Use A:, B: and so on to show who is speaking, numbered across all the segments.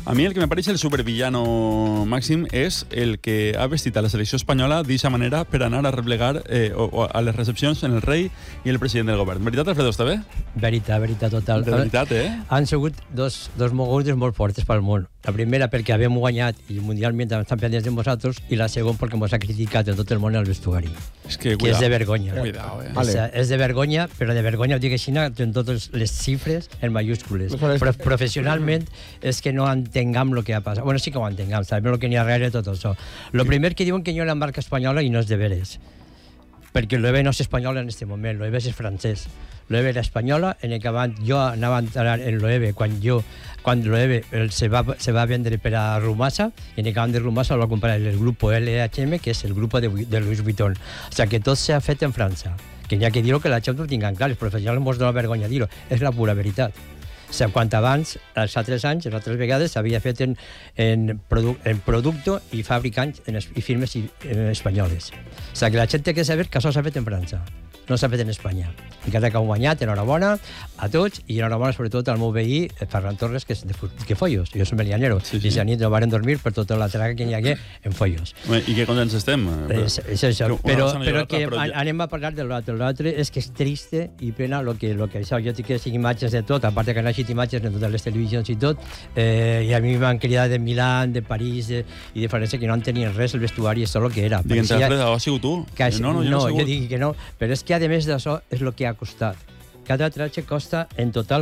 A: A mi el que me pareix el supervillano màxim és el que ha vestit a la selecció espanyola d'aquesta manera per anar a replegar o a les recepcions en el rei i el president del govern. Veritat, Alfredo, està bé?
B: Veritat total.
A: De veritat,
B: Han sigut dos mogudes molt fortes pel món. La primera perquè havíem guanyat i mundialment estan pendents de nosaltres, i la segona perquè ens ha criticat en tot el món el vestuari.
A: És que
B: és de vergonya.
A: Cuidao,
B: És de vergonya, però de vergonya ho dic així en totes les xifres en mayúscules. Però professionalment és que no entenguem el que ha passat. Bueno, sí que ho entenguem, sabem el que n'hi ha darrere de tot això. El primer que diuen que hi ha una marca espanyola i no és de veres, perquè l'OEB no és espanyola en aquest moment, l'OEB és francès. L'OEB era espanyola, en el que jo anava a entrar en l'OEB quan l'OEB se va vendre per a Rumasa, i en el que van de Rumasa el va comprar el grupo LHM, que és el grupo de Louis Vuitton. O sigui que tot s'ha fet en França. Que n'hi ha que dir-ho, que la gent no ho tinguen clar, els professionals mos dona vergonya dir-ho, és la pura veritat. O sigui, quan abans, els altres anys, les altres vegades, s'havia fet en producte i fabricants i firmes espanyoles. O sigui, que la gent té que saber que això s'ha fet en França, no s'ha fet en Espanya. Encara que heu guanyat, enhorabona a tots, i enhorabona sobretot al meu veí, Ferran Torres, que és de Follos. Jo soc melianero, i aquesta nit no varen dormir per tota la traga que hi hagué en Follos.
A: I que contents estem.
B: És això, però que anem a parlar de l'altre. L'altre és que és triste i pena el que això. Jo tinc que seguir imatges de tot, a part que han eixit imatges en totes les televisions i tot, i a mi m'han cridat de Milà, de París i de França, que no en tenien res, el vestuari és tot el que era.
A: Digue'ns, Alfredo, ha sigut tu?
B: No, jo dic que no, però és que a més d'això és el que ha costat. Cada traje costa en total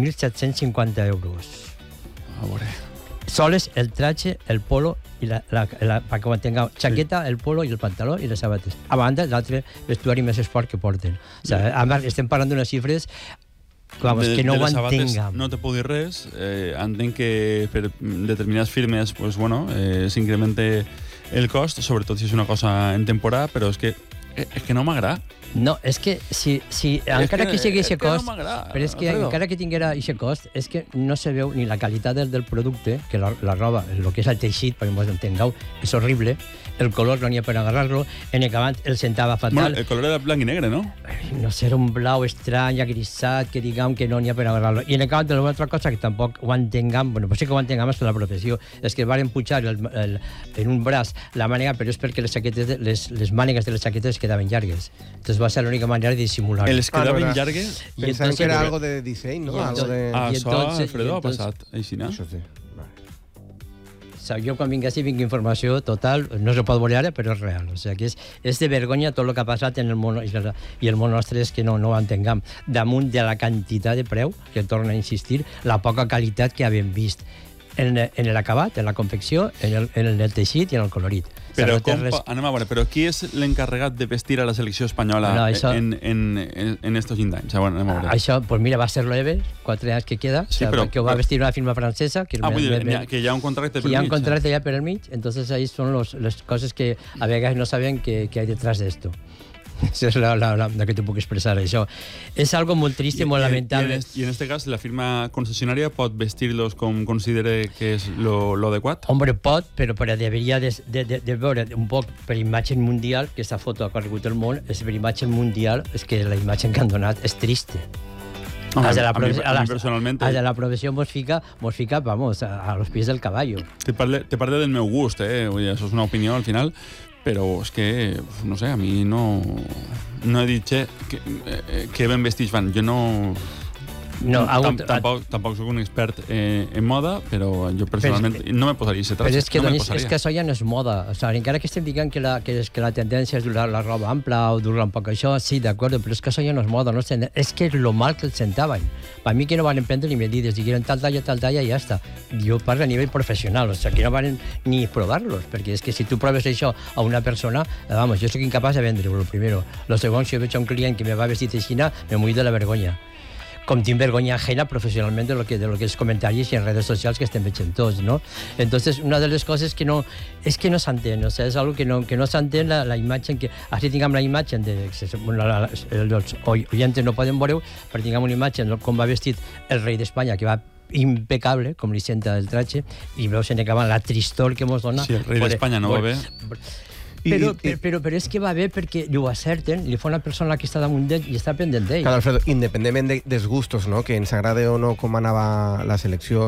B: 4.750 euros.
A: A veure.
B: Soles el traje, el polo i perquè ho entengueu, xaqueta, el polo i el pantaló i les sabates. A banda, l'altre vestuari més esport que porten. O sigui, a més, estem parlant d'unes xifres que no ho entenguem.
A: No te puc dir res. Entenc que per determinades firmes s'incremente el cost, sobretot si és una cosa en temporada, però és que no m'agrada.
B: No, és que si encara que sigui aquest cost, però és que encara que tinguera aquest cost, és que no se veu ni la qualitat del producte, que la roba, el que és el teixit, perquè m'ho entengueu, és horrible, el color no n'hi ha per agarrar-lo, en el que abans el sentava fatal.
A: Bueno, el color era blanc i negre, no?
B: No sé, era un blau estrany, agrisat, que diguem que no n'hi ha per agarrar-lo. I en el que abans, una altra cosa que tampoc ho entenguem, bueno, però sí que ho entenguem és la professió, és que varen pujar en un braç la mànega, però és perquè les mànegues de les jaquetes quedaven llargues. Entonces va ser l'única manera de dissimular.
A: Els quedaven llargues?
C: Pensaven que era algo de disseny, no?
A: Això, Alfredo, ha passat. Així, no?
C: Això sí.
B: Jo quan vinc així vinc informació total, no se pot veure ara, però és real. O sigui, que és de vergonya tot el que ha passat en el món, i el món nostre és que no ho entenguem. Damunt de la quantitat de preu, que torna a insistir, la poca qualitat que havíem vist en l'acabat, en la confecció, en el teixit i en el colorit.
A: Però anem a veure, però qui és l'encarregat de vestir a la selecció espanyola en estos 20 anys?
B: Això, doncs mira, va ser l'OEB, 4 anys que queda, que ho va vestir una firma francesa. Que
A: hi ha un contracte per el mig.
B: Hi ha un contracte ja per el mig, entonces ahí son les coses que a vegades no saben que hay detrás de esto. Això és la que te puc expressar, això. És algo molt trist i molt lamentable.
A: I en este cas, la firma concessionària pot vestir-los com considere que és lo adequat?
B: Hombre, pot, però hauria de veure un poc per imatge mundial, que aquesta foto ha corregut el món, és per imatge mundial, és que la imatge que han donat és trista.
A: A mi personalment...
B: A la professió mos fica, vamos, a los pies del caballo.
A: Te parle del meu gust, això és una opinió al final, però és que, no sé, a mi no he dit que ben vestits van. Jo tampoc soc un expert en moda, però jo personalment no me posaria aquest traje.
B: Però és que això ja no és moda. O sigui, encara que estem dient que la tendència és dur la roba ampla o dur-la un poc això, sí, d'acord, però és que això ja no és moda. És que és lo mal que els sentaven. Per mi que no van prendre ni medides, digueren tal talla i ja està. Jo parlo a nivell professional, o sigui, que no van ni provar-los, perquè és que si tu proves això a una persona, vamos, jo soc incapaç de vendre-ho, lo primero. Lo segon, si jo veig a un client que me va vestit així, me mull de la vergonya. Com tinc vergonya ajena professionalment de lo que és comentaris i en redes socials que estem veient tots, ¿no? Entonces, una de les coses que no s'entén, o sea, és algo que no s'entén la imatge, que així tinguem la imatge els oients no poden veure, però tinguem una imatge com va vestit el rei d'Espanya, que va impecable, com li senta el traje, i veus en acabar la tristor que mos dona.
A: Si el rei d'Espanya no va bé...
B: Però és que va bé perquè ho acerten, li fa una persona que està damunt d'ell i està pendent d'ell.
C: Claro, Alfredo, independentment dels gustos, no? Que ens agrada o no com anava la selecció